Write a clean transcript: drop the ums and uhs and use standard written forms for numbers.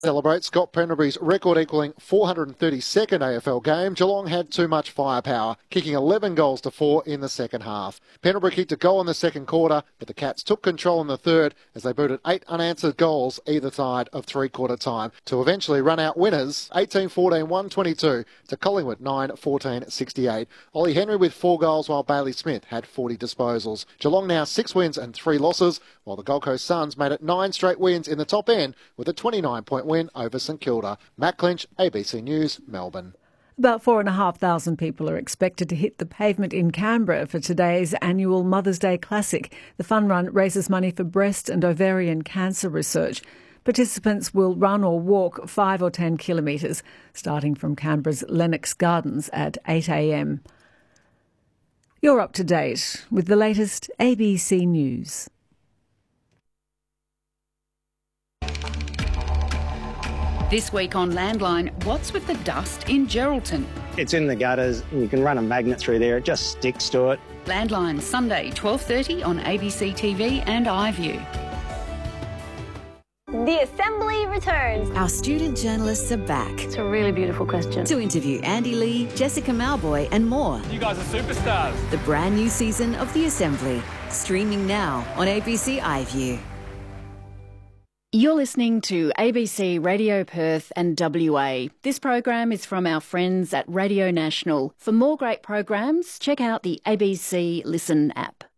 Celebrate Scott Pendlebury's record-equalling 432nd AFL game. Geelong had too much firepower, kicking 11 goals to 4 in the second half. Pendlebury kicked a goal in the second quarter, but the Cats took control in the third as they booted 8 unanswered goals either side of three-quarter time to eventually run out winners 18-14, 122 to Collingwood 9-14, 68. Ollie Henry with 4 goals while Bailey Smith had 40 disposals. Geelong now 6 wins and 3 losses, while the Gold Coast Suns made it 9 straight wins in the top end with a 29-point win over St Kilda. Matt Clinch, ABC News, Melbourne. About 4,500 people are expected to hit the pavement in Canberra for today's annual Mother's Day Classic. The fun run raises money for breast and ovarian cancer research. Participants will run or walk 5 or 10 kilometres, starting from Canberra's Lennox Gardens at 8 a.m. You're up to date with the latest ABC News. This week on Landline, what's with the dust in Geraldton? It's in the gutters. You can run a magnet through there. It just sticks to it. Landline, Sunday, 12:30 on ABC TV and iView. The Assembly returns. Our student journalists are back. It's a really beautiful question. To interview Andy Lee, Jessica Malboy and more. You guys are superstars. The brand new season of The Assembly. Streaming now on ABC iView. You're listening to ABC Radio Perth and WA. This program is from our friends at Radio National. For more great programs, check out the ABC Listen app.